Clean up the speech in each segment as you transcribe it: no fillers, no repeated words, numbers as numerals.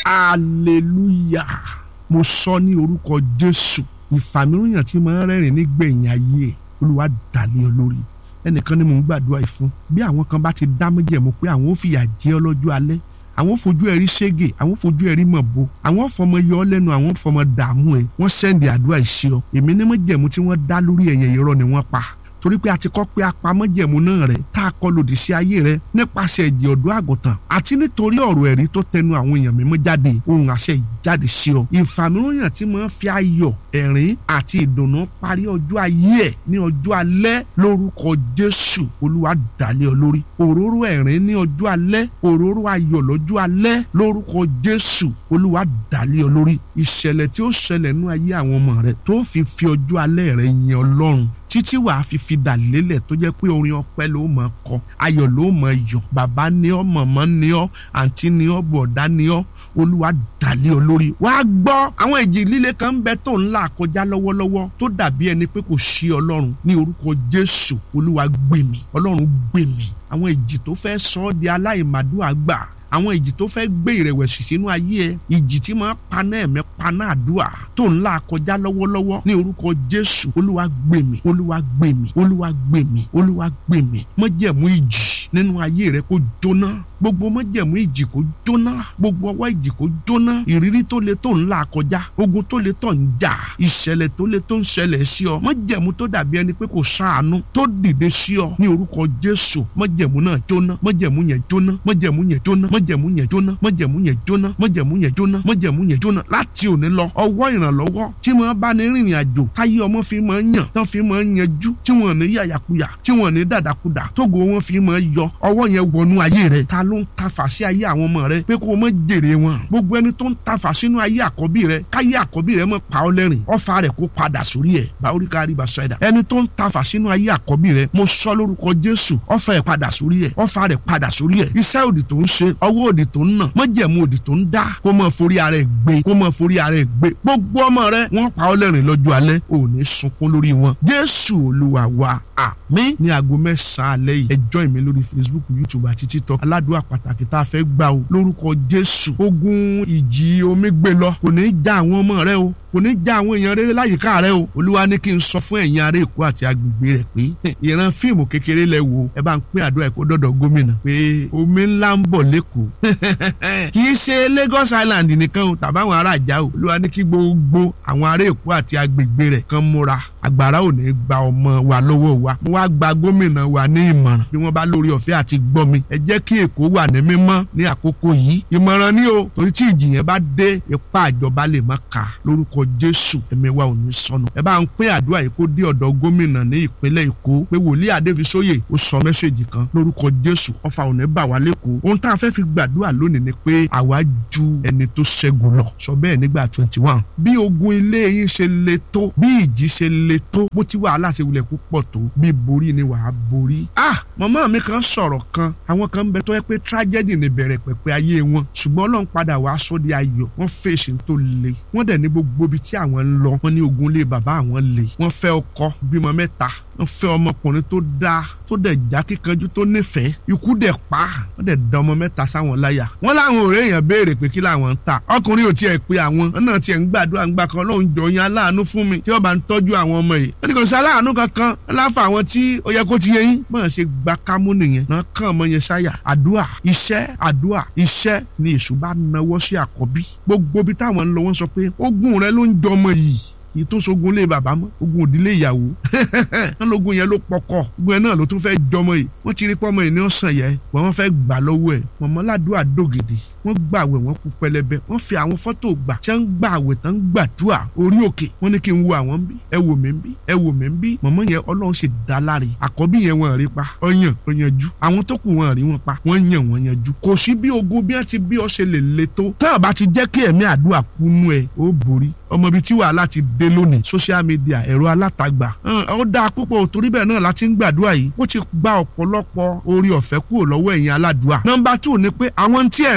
hallelujah. Mo sọ ní orúkọ Jésù, ìfàmìíràn tí máa ń rẹ́rìn nígbẹ̀yìn ayé ẹ̀, Olúwa dàlẹ́ ọ lórí. Ẹnìkan ni mò ń gbàdúrà yìí fún. Bí àwọn kan bá ti dá májẹ̀mú pé àwọn ò fìyà jẹ ọ́ lọ́jọ́ alẹ́, àwọn fojú ẹ̀rí ṣégè, àwọn fojú ẹ̀rí mọ̀bo, àwọn fọmọ yọ ọ́ lẹ́nu, àwọn fọmọ dààmú ẹ̀, wọ́n sẹ́ndì àdúrà ìṣe ọ. Èmi ní májẹ̀mú tí wọ́n dá lórí ẹ̀yẹ irọ́ ni wọ́n pa. Torí pé a ti kọ́ pé apamọ́jẹ̀mú náà rẹ̀ tá a kọ lòdì sí ayé rẹ̀ nípasẹ̀ ẹ̀jẹ̀ ọ̀dọ́ àgùntàn àti nítorí ọ̀rọ̀ ẹ̀rí tó tẹnu àwọn èèyàn mímọ́ jáde, ohun àṣẹ ìjáde sí ọ. Ìfàmìíràn tí máa ń fi ayọ̀, ẹ̀rín àti ìdùnnú parí ọjọ́ ayé ẹ̀ ní ọjọ́ alẹ́ lórúkọ Jésù, Olúwa dàlẹ́ ọ lórí. Òróró ẹ̀rín ní ọjọ́ alẹ́, òróró ayọ̀ lọ́jọ́ alẹ́ lórúkọ Jésù, Olúwa dàlẹ́ ọ lórí. Ìṣẹ̀lẹ̀ tí ó ṣẹlẹ̀ nínú ayé àwọn ọmọ rẹ̀ tó fi ọjọ́ alẹ́ rẹ̀ yin Ọlọ́run títí wàá fi dà lélẹ̀ tó jẹ́ pé orin ọpẹ́ ló máa kọ, ayọ̀ ló máa yọ̀, bàbá ni ọ́, màmá ni ọ́, àǹtí ni ọ́, bọ̀dá ni ọ́, Olúwa dàlẹ́ ọ lórí. Wàá gbọ́ àwọn ìjì líle kan ń bẹ tó ń là kọjá lọ́wọ́lọ́wọ́ tó dàbí ẹni pé kò sí Ọlọ́run. Ní orúkọ Jésù, Olúwa gbè mí, Ọlọ́run gbè mí. Àwọn ìjì tó fẹ́ sọ ọ́ di aláìmàdúrà gbà, àwọn ìjì tó fẹ́ gbé ìrẹ̀wẹ̀sì sínú ayé ẹ, ìjì tí máa paná ẹ̀mí paná àdúrà tó ń là kọjá lọ́wọ́lọ́wọ́, ní orúkọ Jésù, Olúwa gbè mí, Olúwa gbè mí, Olúwa gbè mí, Olúwa gbè mí. Májẹ̀mú ìjì nínú ayé rẹ kó jóná, gbogbo májẹ̀mú ìjì kó jóná, gbogbo ọwọ́ ìjì kó jóná. Ìrírí tó le tó ń là kọjá, ogun tó le tó ń jà, ìṣẹ̀lẹ̀ tó le tó ń ṣẹlẹ̀ sí ọ, májẹ̀mú tó dàbí ẹni pé kò ṣàánú tó dìde sí ọ, ní orúkọ Jésù, májẹ̀mú náà jóná, májẹ̀mú yẹn jóná, májẹ̀mú yẹn jóná, májẹ̀mú yẹn jóná, májẹ̀mú yẹn jóná, májẹ̀mú yẹn jóná, májẹ̀mú yẹn jóná. Láti òní lọ, ọwọ́ ìrànlọ́wọ́ tí wọ́n bá ní rìnrìn àjò káyé ọmọ fi máa ń yàn, tán fi máa ń yanjú, tí wọ́n ní yàyàkuyà, tí wọ́n ní dàdàkudà, tógo wọn fi máa yọ, ọwọ́ yẹn wọnú ayé rẹ. Ta ló ń tafà sí ayé àwọn ọmọ rẹ pé kó o mọ jèrè wọn? Gbogbo ẹni tó ń tafà sínú ayé àkọ́bí rẹ, káyé àkọ́bí rẹ mọ pa ọ́ lẹ́rìn, ọfà rẹ kó padà sórí ẹ̀. Báwórí kárí bá ṣáìdà. Ẹni tó ń tafà sínú ayé àkọ́bí rẹ, mo sọ lórúkọ Jésù, ọfà ẹ̀ padà sórí ẹ̀, ọfà rẹ padà sórí ẹ̀. Iṣẹ́ òdì tó ń ṣe, ọwọ́ òdì tó ń nà, májẹ̀mú òdì tó ń dá, kó mọ forí ara ẹ̀ gbé, kó mọ forí ara ẹ̀ gbé. Gbogbo ọmọ rẹ wọ́n pa ọ́ lẹ́rìn lọ́jọ́ alẹ́, ò ní sunkún lórí wọn. Jésù Olúwa wa, àmín. Ní aago 9 alẹ́ yìí, ẹ join mi lórí Facebook, YouTube àti TikTok. Aládùúrà pàtàkì tá a fẹ́ gbà o lórúkọ Jésù. Ogun ìjì omi gbé lọ kò ní já àwọn ọmọ rẹ o, kò ní já àwọn èèyàn rere láyìíká rẹ o. Olúwa ní kí n sọ fún ẹ̀yin ará Èkó àti agbègbè rẹ̀ pé ìran fíìmù kékeré lẹ wò, ẹ bá ń pín àdúrà ẹ̀kọ́ dọ̀dọ̀ gómìnà pé omi ńlá ń bọ̀ lẹ́kọ̀ọ́. Kì í ṣe Lagos Island nìkan o tàbí àwọn ará àjà o. Olúwa ní kí gbogbo àwọn ará Èkó àti agbègbè rẹ̀ kan múra. Àgbàrá ò ní gba ọmọ wa lọ́wọ́ wa. Mo wá gba gómìnà wa ní ìmọ̀ràn bí wọ́n bá lórí ọ̀fẹ́ àti gbọ́ mi. Ẹ jẹ́ kí Èkó wà ní mímọ́ ní àkókò yìí. Ìmọ̀ràn ni o, torí tí ìjì yẹn bá dé, ipá ìjọba lè má ka. Lórúkọ Jésù, ẹ̀mí wa ò ní sọnù. Ẹ bá ń pín àdúrà yìí kó dé ọ̀dọ̀ gómìnà ní ìpínlẹ̀ Èkó pé wòlíì Adéfisóyè ó sọ mẹ́sẹ̀jì kan. Lórúkọ Jésù, ọfà ò ní bà wá lẹ́kọ̀ọ́. Ohun tá a fẹ́ fi gbàdúrà lónìí ni pé àwa ju ẹni tó ṣẹ́gun lọ. Sọ bẹ́ẹ̀ nígbà 21. Bí ogun ilé yín ṣe le tó, bí ìjì ṣe le tó, bó ti wàhálà ṣe wulẹ̀ púpọ̀ tó, bí borí ni wàá borí. Màmá mi kan sọ̀rọ̀ kan, àwọn kan ń bẹ tó yẹ pé tragedy ni bẹ̀rẹ̀ pẹ̀pẹ̀ ayé wọn, ṣùgbọ́n Ọlọ́run padà wàá sọ di ayọ̀. Wọ́n fèsì tó le, wọ́n dẹ̀ ní gbogbo ibi tí àwọn ń lọ, wọ́n ní ogun lé bàbá àwọn le. Wọ́n fẹ́ ọkọ, bímọ 3, wọ́n fẹ́ ọmọkùnrin tó dáa, tó dẹ̀ já kíkanjú, tó nífẹ̀ẹ́. Ikú dẹ̀ pa, wọ́n dẹ̀ dá ọmọ 3 sáwọn láyà. Wọ́n láwọn ọ̀rẹ́ èèyàn béèrè pé kí làwọn ń tà. Ọkùnrin ò tiẹ̀ pé àwọn náà tiẹ̀ ń gbàdúrà ń gbà kan, Ọlọ́run jọ yan aláàánú fún mi tí ó bá ń tọ́jú àwọn ọmọ yìí. Wọ́n ní kò sí aláàánú kankan láfa àwọn tí ó yẹ kó ti yé yín. Bọ́n ṣe gba kámú nìyẹn náà kàn ọmọ yẹn sáyà. Àdúà, iṣẹ́ ni èṣù bá nawọ́ sí àkọ́bí. Gbogbo ibi táwọn ń lọ wọ́n sọ pé ogun rẹ ló ń jọ ọmọ yìí. Ìtòsógun lé bàbá mọ́, ogun òdílé ìyàwó. Wọ́n lógun yẹn ló pọkọ, ogun ẹ̀ náà ló tún fẹ́ jọmọ yìí. Wọ́n ti rí pọ́mọ yìí ní ọ̀sán yẹn, wọ́n fẹ́ gbà lọ́wọ́ ẹ̀. Mọ̀mọ́ ládùúgbò àdógèdè, wọ́n gbàwẹ̀, wọ́n kú pẹlẹbẹ, wọ́n fi àwọn fọ́tò gbà tí wọ́n gbàwẹ̀ tán gbàdúrà orí òkè. Wọ́n ní kí n wo àwọn bí, ẹ wò mí bí, ẹ wò mí bí. Mọ̀mọ́ yẹn Ọlọ́run ṣe dá láre. Àkọ́bí yẹn wọ́n rí pa, ọ̀yanjú. Àwọn tó kù wọ́n rí wọn pa, wọ́n yanjú. Kò sí bí ogun bí wọ́n ti bí ọ ṣe lè le tó. Tá a bá ti jẹ́ kí ẹ̀mí àdúrà kúnú ẹ̀, ó borí. Ọmọ ibi tí wàhálà ti dé lónìí, social media, ẹ̀rọ alátagbà. Ó dáa púpọ̀, torí bẹ́ẹ̀ náà láti ń gbàdúrà yìí. Ó ti gba ọ̀pọ̀lọpọ̀ orí ọ̀fẹ́ kúrò lọ́wọ́ ẹ̀yin aládùúà. Nọ́mbà 2 ni pé àwọn tí ẹ̀ ń rí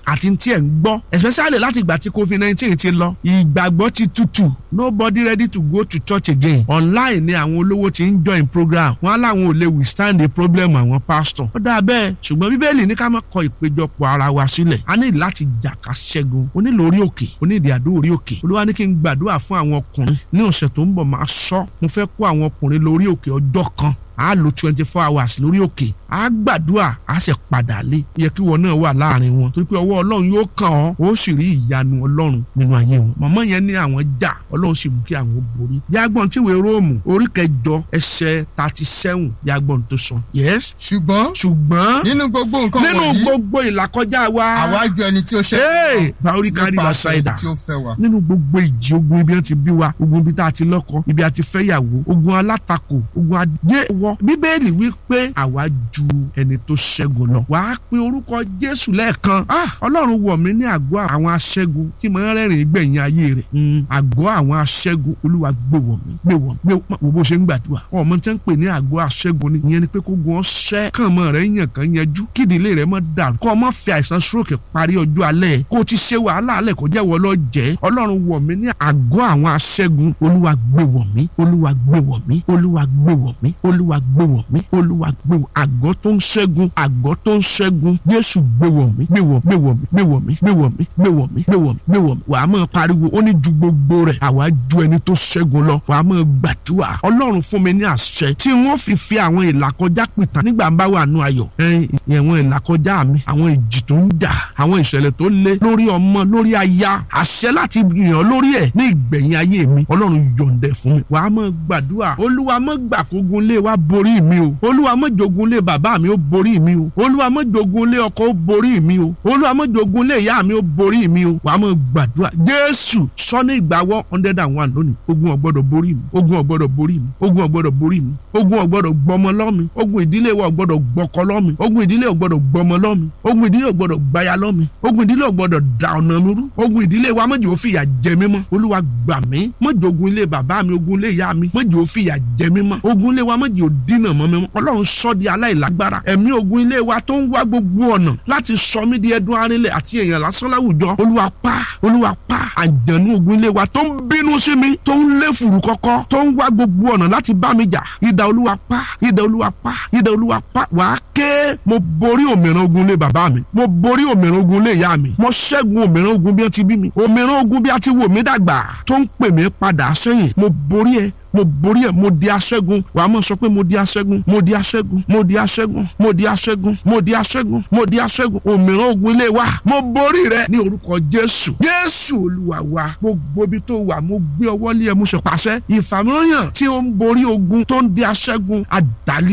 àti tí ẹ̀ ń gbọ́ especially láti ìgbà tí COVID-19 ti lọ ìgbàgbọ́ ti tutù nobody ready to go to church again online ni àwọn olówó ti ń join program wọn láwọn ò lè withstand the problem àwọn pastor ó dáa bẹ́ẹ̀ ṣùgbọ́n bíbélì ní ká má kọ ìpéjọpọ̀ ara wa sílẹ̀ a ní láti jà ká ṣẹ́gun onílò orí òkè onídìí àdó orí òkè olúwa ní kí n gbàdúrà fún àwọn ọkùnrin ní ọ̀sẹ̀ tó ń bọ̀ máa sọ mo fẹ́ kó àwọn ọkùnrin lórí òkè ọjọ́ kan a lo 24 hours lórí òkè a gbàdúrà a sì padà lé yẹ kí wọn náà wà láàrin wọn torí pé ọwọ́ ọlọ́run yóò kàn ọ́ ó sì rí ìyanu ọlọ́run nínú ayé wọn màmá yẹn ní àwọn jà ọlọ́run sì mú kí àwọn borí jágbọ́n tí ìwé róòmù orí 8 ẹsẹ̀ 37 jágbọ́n tó sọ yes. ṣùgbọ́n nínú gbogbo nǹkan wọ̀nyí nínú gbogbo ìlàkọjá wa àwa ju ẹni tí ó ṣe báwórí kárí la ṣáìdà nínú gbogbo ìjì ogun ibi wọn ti bí wa ogun ibi tá a ti lọ́kọ ibi a ti fẹ́yàwó ogun alátakò ogun adé wọ bíbélì wí pé àwa ju ẹni tó ṣẹ́gun lọ wàá pe orúkọ Jésù lẹ́ẹ̀kan ọlọ́run wọ̀ mí ní àgọ́ àwọn aṣẹ́gun tí mo ń rẹ́rìn gbẹ̀yìn ayé rẹ̀ àgọ́ àwọn aṣẹ́gun olúwa gbé wọ̀ mí wo bó ṣe ń gbàdúrà ọmọ tí ń pè ní àgọ́ aṣẹ́gun ni ìyẹn ni pé kó gun ọṣẹ́ kàn mọ́ rẹ̀ yàn kàn yanjú kídìlé rẹ̀ mọ́ dàrú kọ́ ọmọ fẹ́ àìsàn stroke parí ọjọ́ alẹ́ kó o ti ṣe wàhálà alẹ́ kó jẹ́ wọ́ lọ jẹ́ ọlọ́run wọ̀ mí ní àgọ́ àwọn aṣẹ́gun olúwa gbé wọ̀ mí olúwa gbé wọ̀ mí olúwa gbé wọ̀ mí olúwa gbé wọ̀ mí olúwa gbé wọ̀ àgọ́ tó ń ṣẹ́gun àgọ́ tó ń ṣẹ́gun Jésù gbé wọ̀ mí gbé wọ̀ mí gbé wọ̀ mí gbé wọ̀ mí gbé wọ̀ mí gbé wọ̀ mí gbé wọ̀ mí wàá máa pariwo ó ní ju gbogbo rẹ̀ àwa ju ẹni tó ṣẹ́gun lọ wàá máa gbàdúrà ọlọ́run fún mi ní àṣẹ tí wọ́n fi àwọn ìlàkọjá pìtàn nígbà ń bá wà nù ayọ̀ ẹ̀wọ̀n ìlàkọjá mi àwọn ìjì tó ń jà àwọn ìṣẹ̀lẹ̀ tó lé lórí ọmọ lórí aya àṣẹ láti yàn lórí ẹ̀ ní ìgbẹ̀yìn ayé mi ọlọ́run yọ̀ǹdẹ̀ fún mi wàá máa gbàdúrà olúwa má gbà kógun lé wa borí mi o olúwa má jogun lé bàbá mi ó borí mi o olúwa má jogun lé ọkọ ó borí mi o olúwa má jogun lé ìyá mi ó borí mi o wàá máa gbàdúrà Jésù sọ ní ìgbà 101 lónìí ogun ò gbọdọ̀ borí mi ogun ò gbọdọ̀ borí mi ogun ò gbọdọ̀ borí mi ogun ò gbọdọ̀ gbọmọ lọ́mi ogun ìdílé wa ò gbọdọ̀ gbọkọ lọ́mi ogun ìdílé ò gbọdọ̀ gbọmọ lọ́mi ogun ìdílé ò gbọdọ̀ gbaya lọ́mi ogun ìdílé ò gbọdọ̀ da ọ̀nà mi rú ogun ìdílé wa má jẹ́ ó fìyà jẹ mí mọ́ olúwa gbà mí má jẹ́ ogun ilé bàbá mi ogun ilé ìyá mi má jẹ́ ó fìyà jẹ mí mọ́ ogun ilé wa má jẹ́ ó dínà mọ́ mi mọ́ ọlọ́run sọ di aláìlágbára ẹ̀mí ogun ilé wa tó ń wá gbogbo ọ̀nà láti sọ mí di ẹdun arinlẹ̀ àti èèyàn lásán láwùjọ olúwa pa àjànú ogun ilé wa tó ń bínú sí mi tó ń lé fùrù kọ́kọ́ tó ń wá gbogbo ọ̀nà láti bá mi jà idà olúwa pa idà olúwa pa idà olúwa pa wàá ké mo borí òmìrán ogun ilé bàbá mi mo borí òmìrán ogun ilé ìyá mi mo ṣẹ́gun òmìrán ogun bí wọ́n ti bí mi òmìrán ogun bí a ti wò mí dàgbà tó ń pè mí padà sẹ́yìn mo borí ẹ mo borí ẹ mo di aṣẹ́gun wàá mọ̀ sọ pé mo di aṣẹ́gun mo di aṣẹ́gun mo di aṣẹ́gun mo di aṣẹ́gun mo di aṣẹ́gun mo di aṣẹ́gun òmìrán ogun ilé wa mo borí rẹ ní orúkọ Jésù olúwa wa gbogbo ibi tó wà mo gbé ọwọ́ lé ẹ mo ṣe pàṣẹ ìfàmìíràn tí ó ń borí ogun tó ń di aṣẹ́gun àdàlẹ́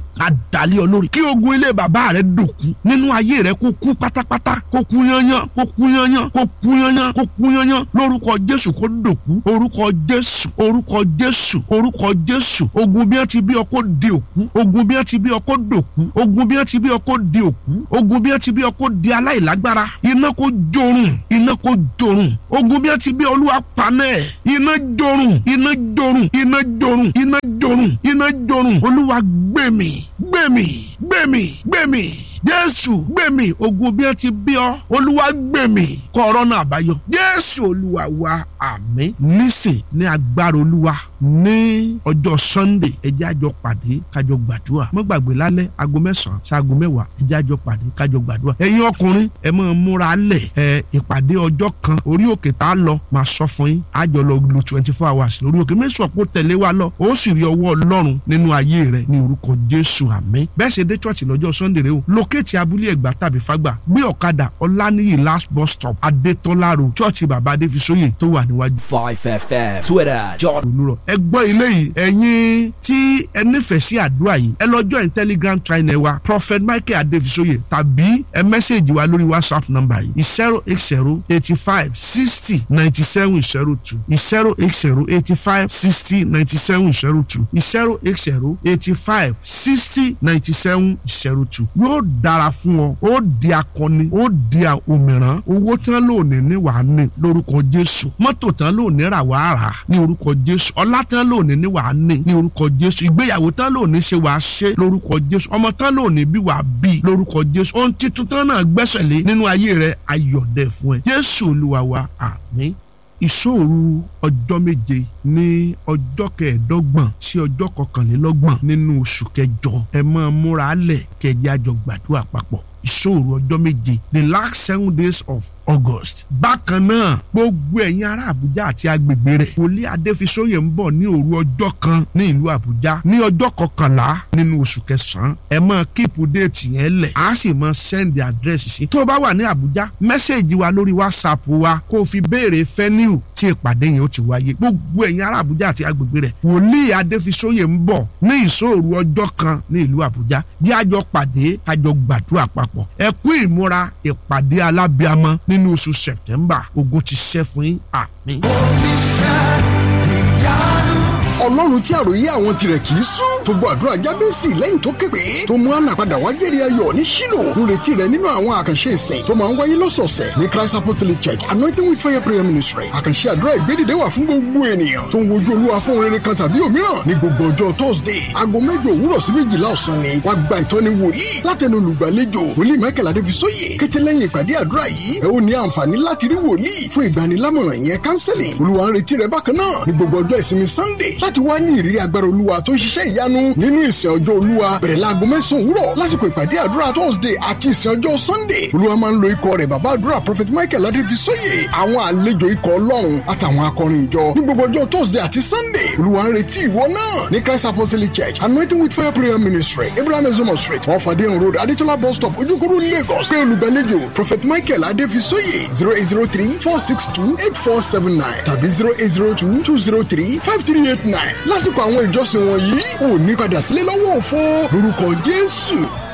ọ lórí kí ogun ilé bàbá rẹ dòkú nínú ayé rẹ kó kú pátápátá kó kú yányán kó kú yányán kó kú yányán kó kú yányán lórúkọ Jésù kó dòkú orúkọ Jésù orúkọ Jésù ogun bí wọ́n ti bí ọkọ di òkú ogun bí wọ́n ti bí ọkọ dòkú ogun bí wọ́n ti bí ọkọ di òkú ogun bí wọ́n ti bí ọkọ di aláìlágbára iná kó jorun ogun bí wọ́n ti bí olúwa panẹ́ iná jorun olúwa gbẹ̀mí Jésù gbẹ̀mí ogun bí wọ́n ti bí ọ olúwa gbẹ̀mí kọ́rọ́nà àbáyọ Jésù olúwa wa àmín nísìn ní agbára olúwa ní ọjọ́ Sunday ẹjẹ́ àjọ pàdé kájọ gbàdúrà mọ́ gbàgbé lálẹ́ aago 9 sí aago 10 ẹjẹ́ àjọ pàdé kájọ gbàdúrà ẹ̀yin ọkùnrin ẹ máa múra lẹ̀ ìpàdé ọjọ́ kan orí òkè tá a lọ máa sọ fún yín àjọ lọ lo 24 hours lórí òkè mẹ́sàn-án kó tẹ̀lé wa lọ ó sì rí ọwọ́ Ọlọ́run nínú ayé rẹ ní orúkọ Jésù àmín bẹ́ẹ̀ ṣe dé church lọ́jọ́ Sunday rẹ o lókèétì abúlé Ẹ̀gbá tàbí Fágbà gbé ọ̀kadà Ọláníyì last bus stop Adétọ́lá road church bàbá Adéfisóyè tó wà níwájú 5FM Twitter John. ẹ gbọ́ ilé yìí ẹ̀yin tí ẹ nífẹ̀ẹ́ sí àdúrà yìí ẹ lọ join Telegram channel wa Prophet Michael Adéfisóyè tàbí ẹ mẹ́sẹ̀gì wa lórí WhatsApp number yìí 08085609702 08085609702 08085609702 yóò dára fún ọ ó di akọni ó di òmìrán owó tán lónìí ní wàá ní lórúkọ Jésù mọ́tò tán lónìí rà wàá rà ní orúkọ Jésù ọlá tán lónìí ní wàá ní orúkọ Jésù ìgbéyàwó tán lónìí ṣe wàá ṣe lórúkọ Jésù ọmọ tán lónìí bí wàá bí lórúkọ Jésù ohun títún tán náà gbẹ́sẹ̀ lé nínú ayé rẹ ayọ̀dẹ̀ fún ẹ Jésù Olúwa wa àmín. Ìṣòro ọjọ́ méje ní ọjọ́ kẹẹ̀ẹ́dọ́gbọ̀n sí ọjọ́ kọkànlélọ́gbọ̀n nínú oṣù kẹjọ ẹ máa múra lẹ̀ kẹjẹ àjọ gbàdúrà papọ̀ ìṣòro ọjọ́ méje the last 7 days of August. Bákan náà gbogbo ẹ̀yin ará Àbújá àti agbègbè rẹ̀ wòlíì Adéfisóyè ń bọ̀ ní òru ọjọ́ kan ní ìlú Àbújá ní ọjọ́ kọkànlá nínú oṣù kẹsàn-án ẹ máa kíìpù déètì yẹn lẹ̀ á sì máa sẹ́ndì àdírẹ́sì sí. tó o bá wà ní Àbújá mẹ́sẹ̀gì wa lórí WhatsApp wa kó o fi béèrè fẹ́niu tí ìpàdé yẹn ó ti wáyé gbogbo ẹ̀yin ará Àbújá àti agbègbè rẹ̀ wòlíì Adéfisóyè ń bọ̀ ní ìṣòro ọjọ́ kan ní ìlú Àbújá jẹ́ àjọ pàdé àjọ gbàdúrà papọ̀ ẹ kú ìmúra ìpàdé alábíàmọ́ nínú oṣù September ogun ti ṣẹ́ fún yín àmín. Ọlọ́run tí àròyé àwọn tirẹ̀ kì í sùn tó gbọ́ àdúrà Jábésì lẹ́yìn tó képe tó mú Hánà padà wá jẹ́rìí ayọ̀ ní Ṣílò ń retí rẹ̀ nínú àwọn àkànṣe ìsìn tó máa ń wáyé lọ́sọ̀ọ̀sẹ̀ ní Christ Apostolic Church Anointing with Fire Prayer Ministry. Àkànṣe àdúrà ìgbédìde wà fún gbogbo ènìyàn tó ń wojú Olúwa fún rere kan tàbí òmíràn ní gbogbo ọjọ́ Thursday aago 7 òwúrọ̀ sí 12 ọ̀sán ni wá gba ìtọ́ni wòlíì látẹnu olùgbàlejò wòlíì Michael Adéfisóyè kété lẹ́yìn ìpàdé àdúrà yìí ẹ ó ní àǹfààní láti rí wòlíì fún ìgbanilámọ̀ràn yẹn counseling. Olúwa ń retí rẹ bákan náà ní gbogbo ọjọ́ ìsinmi Sunday láti wá ní ìrírí agbára Olúwa tó ń ṣiṣẹ́ ìyanu nínú ìsìn ọjọ́ Olúwa bẹ̀rẹ̀ láago 9 òwúrọ̀ lásìkò ìpàdé àdúrà Thursday àti ìsìn ọjọ́ Sunday. Olúwa máa ń lo ikọ̀ rẹ̀ bàbá àdúrà Prophet Michael Adéfisóyè àwọn àlejò ikọ̀ Ọlọ́run àtàwọn akọrin ìjọ ní gbogbo ọjọ́ Thursday àti Sunday. Olúwa ń retí ìwọ náà ní Christ Apostolic Church Anointing with Fire Prayer Ministry Abraham Ezomo Street Ọ̀fàdéhùn Road Adétọ́lá bus stop Ojúkòrò Lagos pé olùgbàlejò Prophet Michael Adéfisóyè 0803-462-8479 tàbí 0802-203-5389 lásìkò àwọn ìjọsìn wọ̀nyí ò ní padà sílé lọ́wọ́ òfo lórúkọ Jésù.